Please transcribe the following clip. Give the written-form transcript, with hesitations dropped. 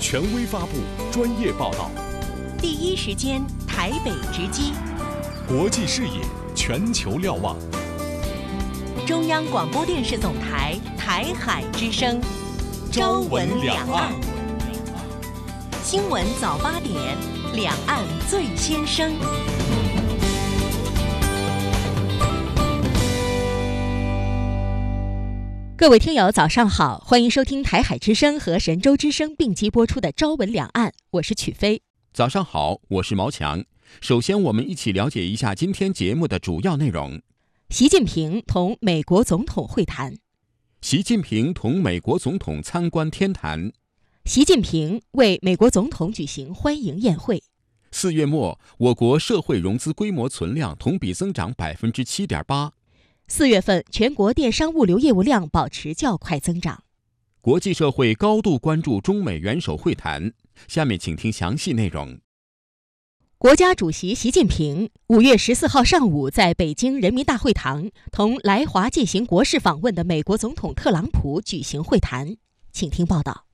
权威发布，专业报道， 第一时间台北直击， 国际视野，全球瞭望。 中央广播电视总台台海之声，朝闻两岸。新闻早8点，两岸最先声。各位听友早上好，欢迎收听台海之声和神州之声并机播出的朝闻两岸，我是曲飞。 早上好，我是毛强。首先我们一起了解一下今天节目的主要内容。 习近平同美国总统会谈。 习近平同美国总统参观天坛。 习近平为美国总统举行欢迎宴会。 4月末，我国社会融资规模存量同比增长 7.8%。 4月份，全国电商物流业务量保持较快增长。 国际社会高度关注中美元首会谈，下面请听详细内容。 国家主席习近平5月14号上午在北京人民大会堂同来华进行国事访问的美国总统特朗普举行会谈，请听报道。